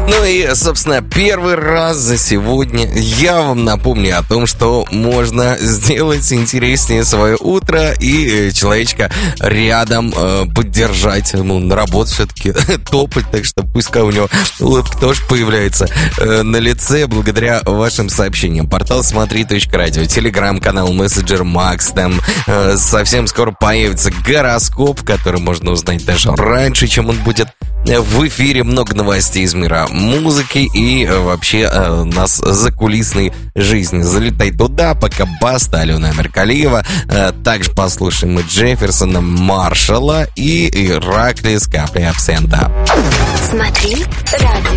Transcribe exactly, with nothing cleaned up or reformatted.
Ну и, собственно, первый раз за сегодня я вам напомню о том, что можно сделать интереснее свое утро и человечка рядом э, поддержать, ему на работу все-таки топать, так что пускай у него улыбка тоже появляется э, на лице благодаря вашим сообщениям. Портал смотри точка радио, телеграм-канал, мессенджер Макс, там э, совсем скоро появится гороскоп, который можно узнать даже раньше, чем он будет в эфире. Много новостей из мира музыки и э, вообще э, нас закулисной жизни. Залетай туда, пока Баста, Алена Меркалиева. Э, также послушаем мы Джефферсона, Маршалла и Иракли с каплей абсента. Смотри радио.